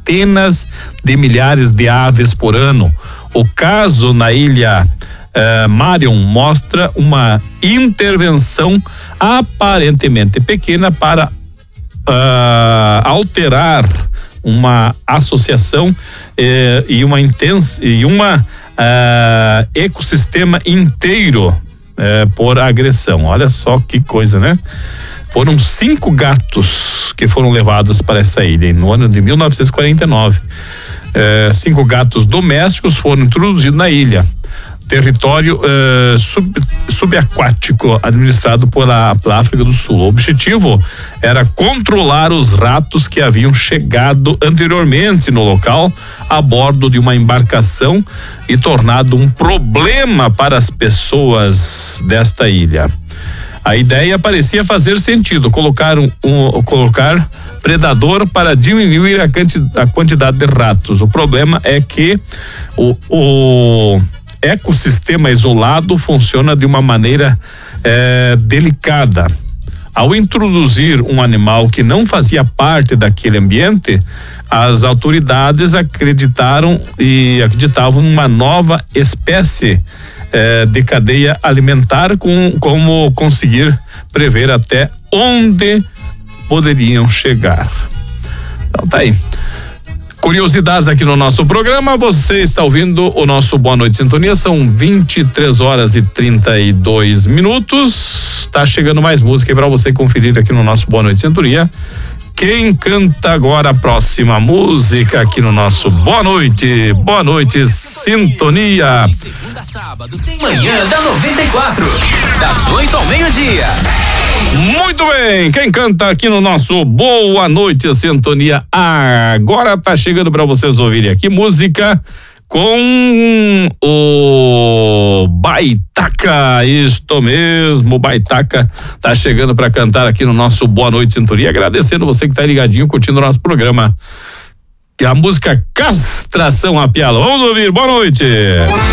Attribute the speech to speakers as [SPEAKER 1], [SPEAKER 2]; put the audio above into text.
[SPEAKER 1] centenas de milhares de aves por ano. O caso na ilha Marion mostra uma intervenção aparentemente pequena para alterar uma associação e uma ecossistema inteiro por agressão. Olha só que coisa, né? Foram 5 gatos que foram levados para essa ilha no ano de 1949. 5 gatos domésticos foram introduzidos na ilha. Território subaquático administrado pela África do Sul. O objetivo era controlar os ratos que haviam chegado anteriormente no local a bordo de uma embarcação e tornado um problema para as pessoas desta ilha. A ideia parecia fazer sentido, colocar predador para diminuir a quantidade de ratos. O problema é que o ecossistema isolado funciona de uma maneira delicada. Ao introduzir um animal que não fazia parte daquele ambiente, as autoridades acreditavam numa nova espécie de cadeia alimentar, como conseguir prever até onde poderiam chegar. Então tá aí. Curiosidades aqui no nosso programa. Você está ouvindo o nosso Boa Noite Sintonia. São 23h32. Tá chegando mais música aí pra você conferir aqui no nosso Boa Noite Sintonia. Quem canta agora a próxima música aqui no nosso Boa Noite Sintonia.
[SPEAKER 2] De segunda a sábado tem Manhã da 94, das 8 ao meio-dia.
[SPEAKER 1] Muito bem, quem canta aqui no nosso Boa Noite Sintonia agora tá chegando para vocês ouvirem aqui música com o Baitaca. Isto mesmo, o Baitaca tá chegando para cantar aqui no nosso Boa Noite Sintonia, agradecendo você que tá ligadinho, curtindo o nosso programa. E a música Castração a Piala. Vamos ouvir, boa noite.